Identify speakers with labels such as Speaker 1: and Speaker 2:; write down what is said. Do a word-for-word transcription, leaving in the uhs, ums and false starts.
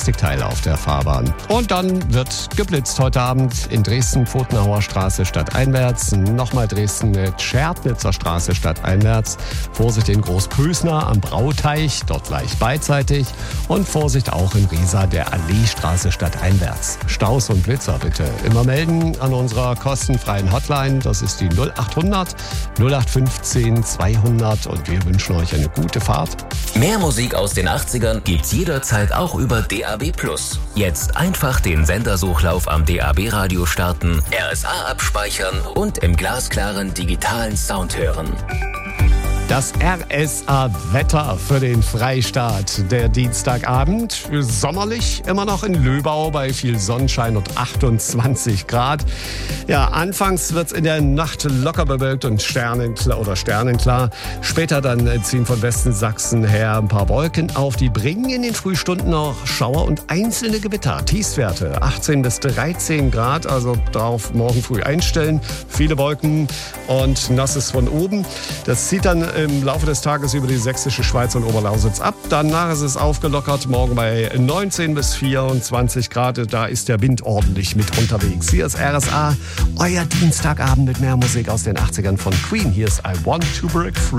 Speaker 1: Plastikteile auf der Fahrbahn. Und dann wird geblitzt heute Abend in Dresden, Pfotenhauer Straße stadteinwärts, nochmal Dresden, Scherdnitzer Straße stadteinwärts. Vorsicht in Großpösner am Brauteich, dort leicht beidseitig. Und Vorsicht auch in Riesa, der Alleestraße stadteinwärts. Staus und Blitzer bitte immer melden an unserer kostenfreien Hotline. Das ist die null acht hundert null acht fünfzehn zweihundert und wir wünschen euch eine gute Fahrt.
Speaker 2: Mehr Musik aus den achtzigern gibt's jederzeit auch über D A B plus. Jetzt einfach den Sendersuchlauf am D A B-Radio starten, R S A abspeichern und im glasklaren digitalen Sound hören.
Speaker 1: Das R S A-Wetter für den Freistaat. Der Dienstagabend, sommerlich, immer noch in Löbau bei viel Sonnenschein und achtundzwanzig Grad. Ja, anfangs wird es in der Nacht locker bewölkt und sternenklar oder sternenklar. Später dann ziehen von Westen Sachsen her ein paar Wolken auf. Die bringen in den Frühstunden noch Schauer und einzelne Gewitter. Tiefstwerte achtzehn bis dreizehn Grad, also darauf morgen früh einstellen. Viele Wolken und nasses von oben. Das zieht dann im Laufe des Tages über die sächsische Schweiz und Oberlausitz ab. Danach ist es aufgelockert, morgen bei neunzehn bis vierundzwanzig Grad. Da ist der Wind ordentlich mit unterwegs. Hier ist R S A, euer Dienstagabend mit mehr Musik aus den achtzigern von Queen. Hier ist I Want to Break Free.